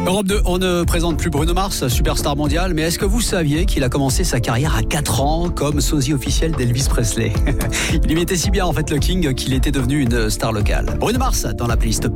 Europe 2, on ne présente plus Bruno Mars, superstar mondial, mais est-ce que vous saviez qu'il a commencé sa carrière à 4 ans comme sosie officiel d'Elvis Presley? Il imitait si bien en fait le King qu'il était devenu une star locale. Bruno Mars dans la playlist